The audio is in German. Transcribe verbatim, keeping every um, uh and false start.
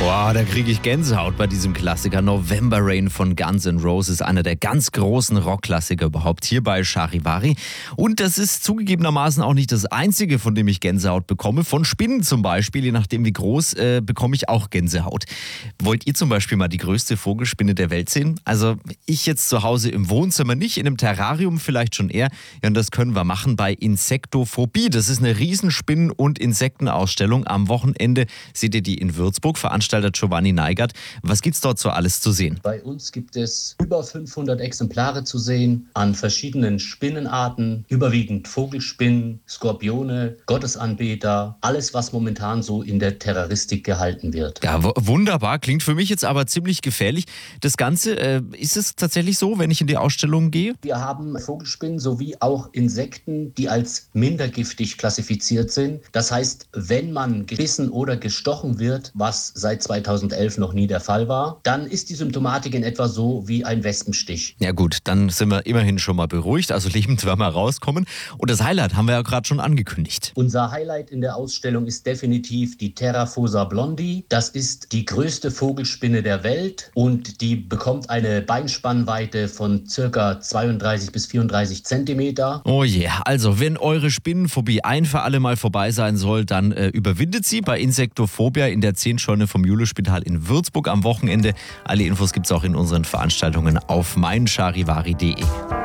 Boah, da kriege ich Gänsehaut bei diesem Klassiker. November Rain von Guns N' Roses, einer der ganz großen Rockklassiker überhaupt hier bei Charivari. Und das ist zugegebenermaßen auch nicht das Einzige, von dem ich Gänsehaut bekomme. Von Spinnen zum Beispiel, je nachdem wie groß, äh, bekomme ich auch Gänsehaut. Wollt ihr zum Beispiel mal die größte Vogelspinne der Welt sehen? Also ich jetzt zu Hause im Wohnzimmer nicht, in einem Terrarium vielleicht schon eher. Ja, und das können wir machen bei Insektophobie. Das ist eine Riesenspinnen- und Insektenausstellung. Am Wochenende seht ihr die in Würzburg, veranstaltet Giovanni Neigert. Was gibt's dort so alles zu sehen? Bei uns gibt es über fünfhundert Exemplare zu sehen an verschiedenen Spinnenarten, überwiegend Vogelspinnen, Skorpione, Gottesanbeter, alles, was momentan so in der Terroristik gehalten wird. Ja, w- wunderbar. Klingt für mich jetzt aber ziemlich gefährlich. Das Ganze, äh, ist es tatsächlich so, wenn ich in die Ausstellung gehe? Wir haben Vogelspinnen sowie auch Insekten, die als minder giftig klassifiziert sind. Das heißt, wenn man gebissen oder gestochen wird, was seit zweitausendelf noch nie der Fall war, dann ist die Symptomatik in etwa so wie ein Wespenstich. Ja gut, dann sind wir immerhin schon mal beruhigt, also lebend werden wir rauskommen. Und das Highlight haben wir ja gerade schon angekündigt. Unser Highlight in der Ausstellung ist definitiv die Terrafosa blondi. Das ist die größte Vogelspinne der Welt und die bekommt eine Beinspannweite von circa zweiunddreißig bis vierunddreißig Zentimeter. Oh je, yeah. Also wenn eure Spinnenphobie ein für alle Mal vorbei sein soll, dann äh, überwindet sie bei Insektophobia in der Zehnscheune vom Julius-Spital in Würzburg am Wochenende. Alle Infos gibt's auch in unseren Veranstaltungen auf mein charivari punkt de.